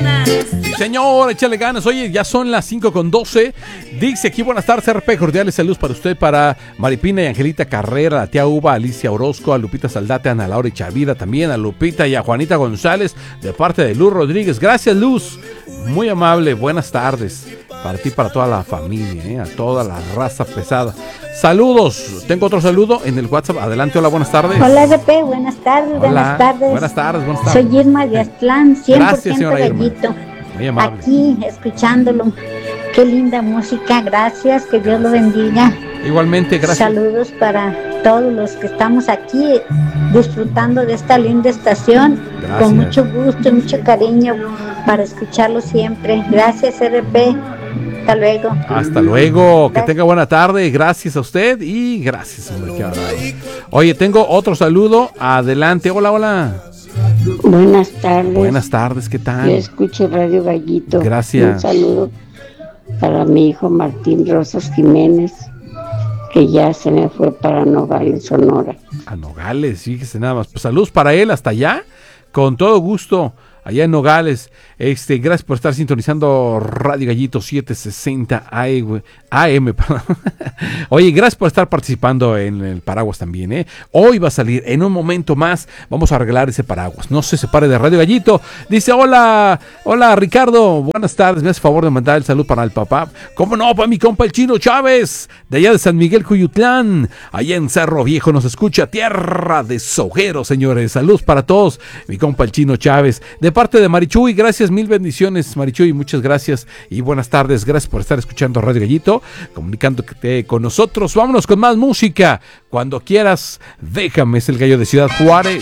Sí, señor, échale ganas. Oye, ya son las 5:12. Dice aquí, buenas tardes, RP, cordiales saludos para usted, para Maripina y Angelita Carrera, la tía Uva, Alicia Orozco, a Lupita Saldate, a Ana Laura y Chavira también, a Lupita y a Juanita González, de parte de Luz Rodríguez. Gracias, Luz. Muy amable, buenas tardes. Para ti, para toda la familia, a toda la raza pesada. Saludos. Tengo otro saludo en el WhatsApp. Adelante, hola, buenas tardes. Hola, RP, buenas tardes, Hola, buenas tardes. Buenas tardes, buenas tardes. Soy Irma de Aztlán, 100% Gracias, señora Irma. gallito. Muy amable. Aquí, escuchándolo. Qué linda música, gracias, que Dios lo bendiga. Igualmente, gracias. Saludos para todos los que estamos aquí disfrutando de esta linda estación. Gracias. Con mucho gusto y mucho cariño para escucharlo siempre. Gracias, RP. Hasta luego. Hasta luego, que tenga buena tarde, gracias a usted y gracias, hombre, qué bárbaro. Oye, tengo otro saludo, adelante, hola, hola. Buenas tardes. Buenas tardes, ¿qué tal? Yo escucho Radio Gallito. Gracias. Un saludo para mi hijo Martín Rosas Jiménez, que ya se me fue para Nogales, Sonora. A Nogales, fíjese nada más. Pues saludos para él hasta allá, con todo gusto. Allá en Nogales, gracias por estar sintonizando Radio Gallito 760 AM. Oye, gracias por estar participando en el paraguas también, Hoy va a salir, en un momento más, vamos a arreglar ese paraguas. No se separe de Radio Gallito. Dice, hola Ricardo, buenas tardes, me hace favor de mandar el saludo para el papá. ¿Cómo no? Para mi compa el Chino Chávez, de allá de San Miguel Cuyutlán, allá en Cerro Viejo nos escucha, tierra de Soguero, señores. Saludos para todos, mi compa el Chino Chávez. De parte de Marichuy, gracias, mil bendiciones, Marichuy, muchas gracias y buenas tardes. Gracias por estar escuchando Radio Gallito, comunicándote con nosotros. Vámonos con más música. Cuando quieras, déjame, es el Gallo de Ciudad Juárez.